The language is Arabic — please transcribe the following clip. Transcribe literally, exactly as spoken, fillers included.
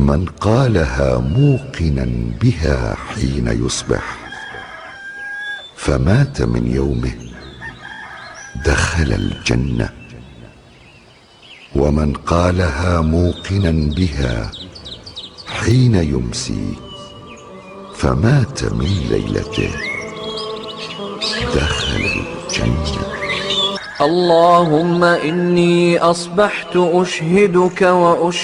من قالها موقنا بها حين يصبح فمات من يومه دخل الجنة، ومن قالها موقنا بها حين يمسي فمات من ليلته دخل الجنة. اللهم إني أصبحت أشهدك وأشهد